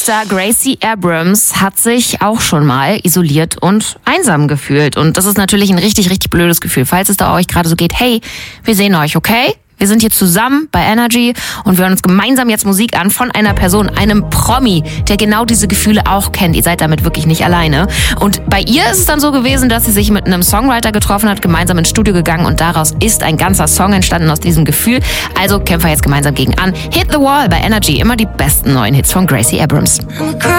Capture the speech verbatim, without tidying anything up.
Popstar Gracie Abrams hat sich auch schon mal isoliert und einsam gefühlt. Und das ist natürlich ein richtig, richtig blödes Gefühl. Falls es da euch gerade so geht, hey, wir sehen euch, okay? Wir sind hier zusammen bei Energy und wir hören uns gemeinsam jetzt Musik an von einer Person, einem Promi, der genau diese Gefühle auch kennt. Ihr seid damit wirklich nicht alleine. Und bei ihr ist es dann so gewesen, dass sie sich mit einem Songwriter getroffen hat, gemeinsam ins Studio gegangen und daraus ist ein ganzer Song entstanden aus diesem Gefühl. Also kämpfen wir jetzt gemeinsam gegen an. Hit the Wall bei Energy, immer die besten neuen Hits von Gracie Abrams.